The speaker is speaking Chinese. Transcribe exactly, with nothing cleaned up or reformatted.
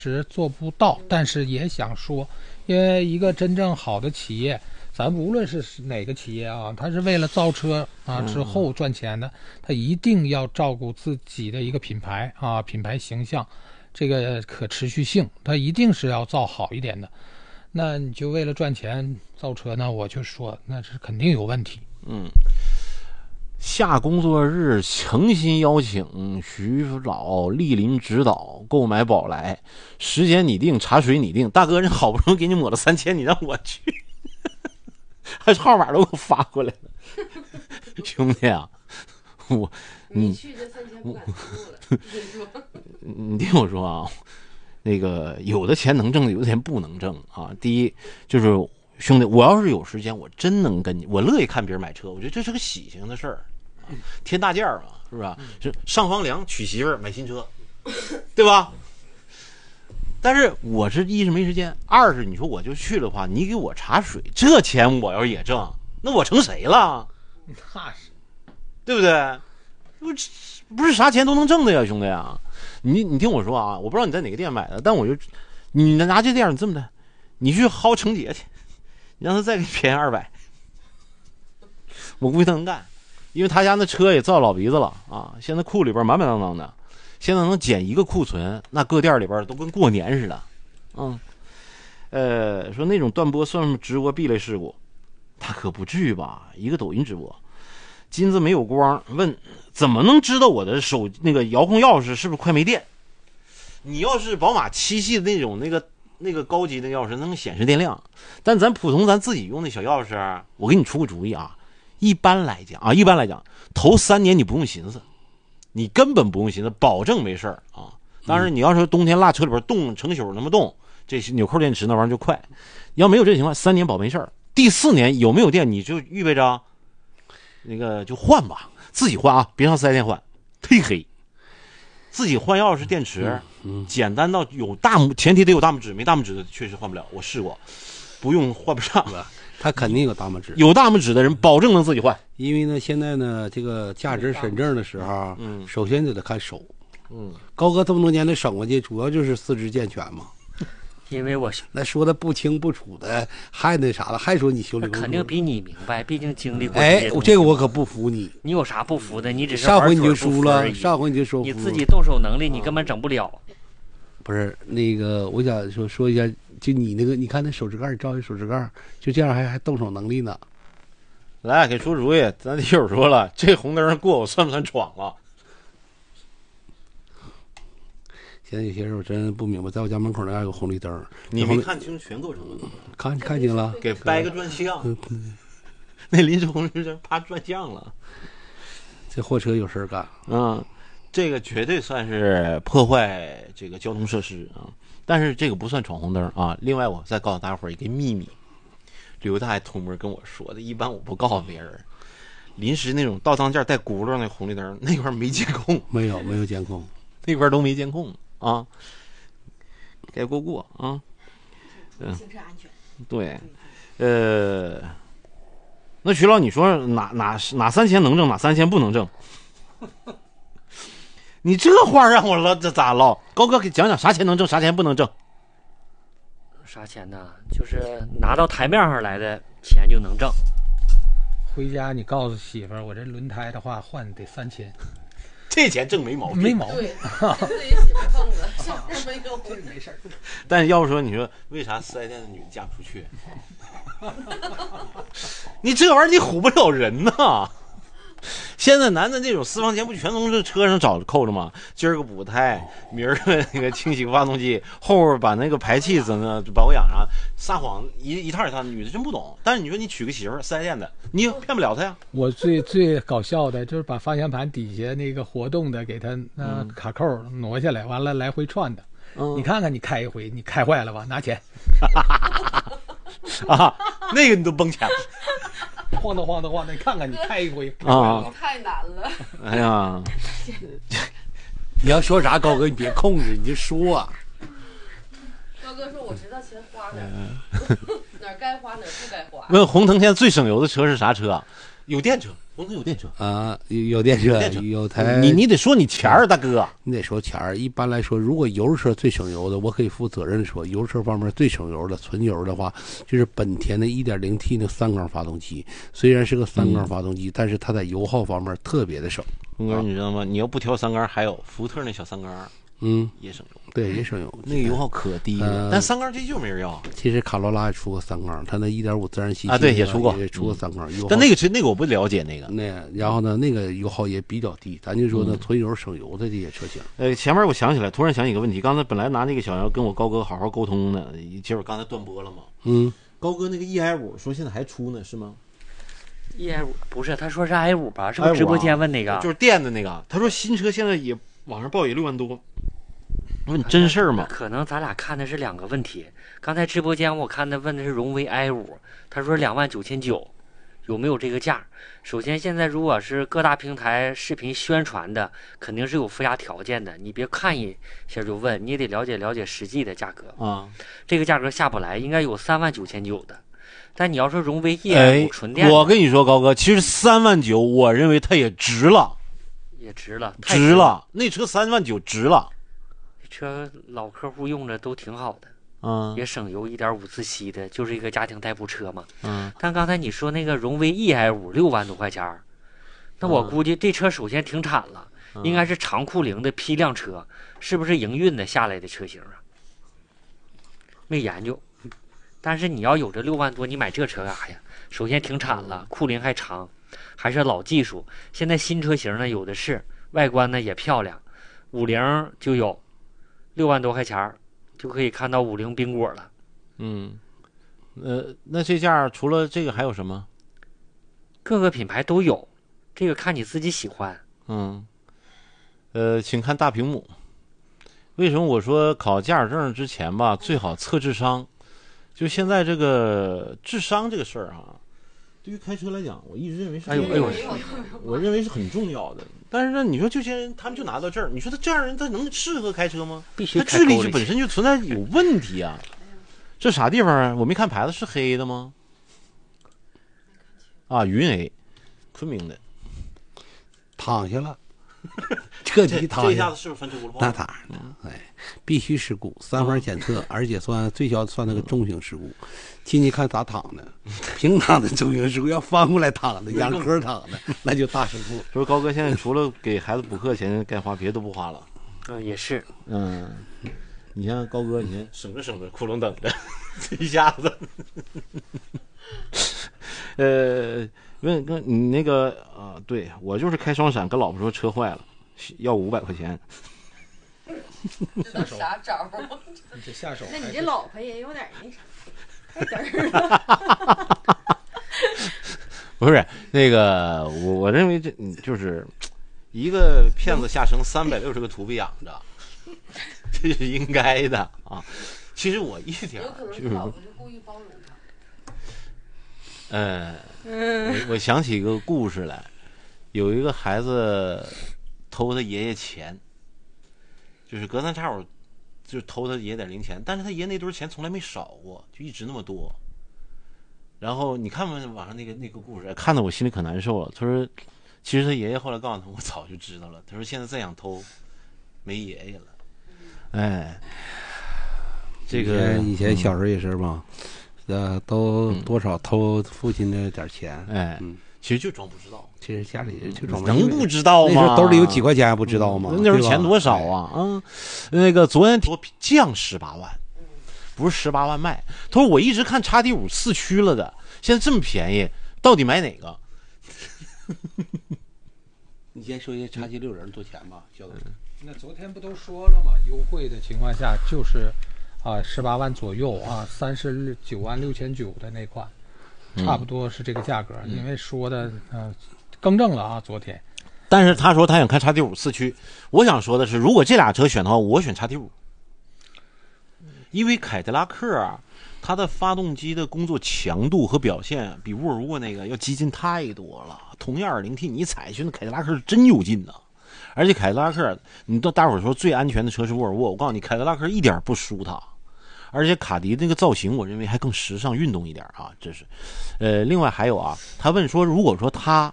实做不到，但是也想说，因为一个真正好的企业，咱无论是哪个企业啊，它是为了造车啊之后赚钱的，它一定要照顾自己的一个品牌啊，品牌形象，这个可持续性，它一定是要造好一点的。那你就为了赚钱造车呢，我就说那是肯定有问题。 嗯。下工作日诚心邀请徐老莅临指导购买宝来，时间你定，茶水你定。大哥，人好不容易给你抹了三千，你让我去，还号码都给我发过来了。兄弟啊，我你去这三千不敢出了。 你听我说啊，那个有的钱能挣，有的钱不能挣啊。第一就是兄弟，我要是有时间，我真能跟你，我乐意看别人买车，我觉得这是个喜庆的事儿。添大件嘛，是不是？是上房梁娶媳妇儿买新车，对吧？但是我是一是没时间，二是你说我就去的话，你给我茶水，这钱我要是也挣，那我成谁了？ 那是， 对不对？不不是啥钱都能挣的呀，兄弟啊！你你听我说啊，我不知道你在哪个店买的，但我就你拿这店，你这么的，你去薅程姐去，你让他再给你便宜二百，我估计他能干。因为他家那车也造老鼻子了啊，现在库里边满满当当的，现在能减一个库存，那各店里边都跟过年似的。嗯，呃，说那种断播算直播避雷事故，他可不至于吧？一个抖音直播，金子没有光，问怎么能知道我的手那个遥控钥匙是不是快没电？你要是宝马七系的那种那个那个高级的钥匙能显示电量，但咱普通咱自己用那小钥匙，我给你出个主意啊。一般来讲啊，一般来讲，头三年你不用寻思，你根本不用寻思，保证没事儿啊。当然，你要说冬天落车里边冻成宿那么冻，这纽扣电池那玩意儿就快。要没有这情况，三年保没事儿。第四年有没有电，你就预备着那个就换吧，自己换啊，别上四 S 店换，忒黑。自己换钥匙、电池，嗯嗯、简单到有大拇，前提得有大拇指，没大拇指的确实换不了，我试过，不用换不上。 他肯定有大拇指， 有大拇指的人保证能自己换。 因为呢，现在呢，这个价值审证的时候，嗯，首先就得看手，嗯，高哥这么多年的省过去，主要就是四肢健全嘛。 因为我那说的不清不楚的，还那啥了，还说你修理肯定比你明白，毕竟经历过。 哎，这个我可不服你。 你有啥不服的？你只是上回你就输了，上回你就说你自己动手能力，你根本整不了。 不是那个，我想说说一下。就你那个，你看那手指盖，照一手指盖，就这样还还动手能力呢。 来，给出主意，咱听友说了，这红灯过我算不算闯了？ 现在有些人我真不明白，在我家门口那样有红绿灯， 你没看清全构成的？ 看看清了， 给掰个转向，那临时红绿灯啪转向了。 这货车有事干， 嗯，这个绝对算是破坏这个交通设施啊。但是这个不算闯红灯啊！另外，我再告诉大伙儿一个秘密，刘大爷偷摸跟我说的，一般我不告诉别人。临时那种倒当件带轱辘那红绿灯那块没监控， 没有没有监控， 那块都没监控啊，该过过啊。 嗯，行车安全。 对，呃，那徐老，你说哪哪哪三千能挣，哪三千不能挣？你这话让我唠，这咋唠？高哥给讲讲啥钱能挣，啥钱不能挣？ 啥钱呢？就是拿到台面上来的钱就能挣。 回家你告诉媳妇儿，我这轮胎的话换得三千， 这钱挣没毛病， 没毛病。 对，自己媳妇碰的，上没有， 这没事儿。 但要不说，你说为啥四 S 店的女的嫁不出去？你这玩意儿你唬不了人呐。现在男的那种私房钱不全从这车上找着扣着吗？今儿个补胎，明儿个那个清洗发动机，后边把那个排气怎么保养啥，撒谎一一套一套，女的真不懂。但是你说你娶个媳妇儿四 S 店的，你也骗不了她呀。 我最最搞笑的就是把方向盘底下那个活动的给他呃卡扣挪下来，完了来回串的。嗯、你看看你开一回，你开坏了吧？拿钱。 啊，那个你都崩钱了。 晃荡晃荡晃荡，你看看你开一回啊， 太难了。 哎呀， 你要说啥，高哥你别控制，你就说啊。 高哥说：“我知道钱花哪儿，哪儿该花哪儿不该花。” 问红腾现在最省油的车是啥车？ 有电车，丰田有电车啊，有有电车， 电车有台。 你你得说你钱儿，大哥， 你得说钱儿。一般来说，如果油车最省油的，我可以负责任的说，油车方面最省油的纯油的话，就是本田的 一点零 T 那三缸发动机。虽然是个三缸发动机，嗯、但是它在油耗方面特别的省。 峰哥，你知道吗？你要不调三缸，还有福特那小三缸， 嗯， 也省油。 对，也省油， 那个油耗可低了。呃、但三缸机就没人要。 其实卡罗拉也出过三缸，它那 一点五 自然吸气啊，对，也出过， 也出过三缸。嗯、 但那个其实那个我不了解那个。 那然后呢，那个油耗也比较低。咱就说呢，纯油省油的这些车型。 呃，前面我想起来，突然想起一个问题，刚才本来拿那个想要跟我高哥好好沟通呢，结果刚才断播了嘛。 嗯。 高哥那个 E I 五说现在还出呢，是吗 ？E I 五不是，他说是 i 五吧？是不是直播间问那个？ 就是电的那个。他说新车现在也网上报也六万多。问真事儿吗？ 可能咱俩看的是两个问题。刚才直播间我看的问的是荣威 i 五，他说两万九千九，有没有这个价？首先，现在如果是各大平台视频宣传的，肯定是有附加条件的。你别看一下就问，你也得了解了解实际的价格啊。 这个价格下不来，应该有三万九千九的。但你要说荣威 E I 五纯电、 哎，我跟你说，高哥，其实三万九，我认为它也值了， 也值了， 值了。那车三万九值了。 车老客户用着都挺好的， 嗯， 也省油， 一点五 自吸的，就是一个家庭代步车嘛。 嗯， 但刚才你说那个荣威 E I 五六万多块钱，那我估计这车首先停产了，嗯、应该是长库龄的批量车，是不是营运的下来的车型啊？没研究。但是你要有这六万多，你买这车干啥呀？首先停产了，库龄还长，还是老技术。现在新车型呢有的是，外观呢也漂亮，五菱就有。六万多块钱就可以看到五菱缤果了。 嗯，呃，那这价除了这个还有什么？ 各个品牌都有，这个看你自己喜欢。 嗯，呃，请看大屏幕。为什么我说考驾驶证之前吧，最好测智商？就现在这个智商这个事儿啊，对于开车来讲，我一直认为是， 哎呦哎呦， 我认为是很重要的。但是呢，你说这些人他们就拿到这儿，你说他这样人他能适合开车吗？ 必须他智力就本身就存在有问题啊！这啥地方啊？我没看牌子是黑的吗？啊，云 A， 昆明的， 躺下了，彻底躺下。 这一下子是不是翻车轱辘？ 那当然了，哎，必须事故，三方检测，而且算最小算那个重型事故。进去看咋躺的，平躺的重型事故，要翻过来躺的，仰壳躺的，那就大事故。 说高哥现在除了给孩子补课钱该花，别都不花了。 嗯，也是。 嗯，你像高哥，你看省着省着，窟窿等着，一下子。呃，问跟你那个啊、呃，对我就是开双闪，跟老婆说车坏了，要五百块钱。 这啥招儿？ 你这下手？ 那你这老婆也有点那啥。太嘚儿了， 不是那个，我我认为这就是一个骗子下生三百六十个徒弟养着，这是应该的啊。其实我一点就是， 老婆是故意包容他。 呃，我我想起一个故事来，有一个孩子偷他爷爷钱，就是隔三差五。就是偷他爷爷点零钱，但是他爷爷那堆钱从来没少过，就一直那么多。然后你看没网上那个那个故事，看得我心里可难受了。他说，其实他爷爷后来告诉他，我早就知道了。他说现在再想偷，没爷爷了。哎，这个以前小时候也是嘛，呃，都多少偷父亲的点钱。 哎， 嗯， 其实就装不知道。 其实家里就装能不知道吗？ 那时候兜里有几块钱还不知道吗？ 那时候钱多少啊？啊，那个昨天说降十八万，不是十八万卖。他说我一直看叉 D 五四驱了的，现在这么便宜，到底买哪个？ 你先说一下叉 G 六人多钱吧，小总。 那昨天不都说了吗？优惠的情况下就是啊十八万左右啊，三十九万六千九的那款，差不多是这个价格。嗯、因为说的呃。更正了啊，昨天。 但是他说他想看 叉 T 五 四驱，我想说的是，如果这俩车选的话，我选 叉 T 五，因为凯迪拉克啊，它的发动机的工作强度和表现比沃尔沃那个要激进太多了。同样 二点零 T， 你踩去那凯迪拉克是真有劲呐！而且凯迪拉克，你到大伙儿说最安全的车是沃尔沃，我告诉你，凯迪拉克一点不输它。 而且卡迪那个造型，我认为还更时尚运动一点啊，这是。呃，另外还有啊，他问说，如果说他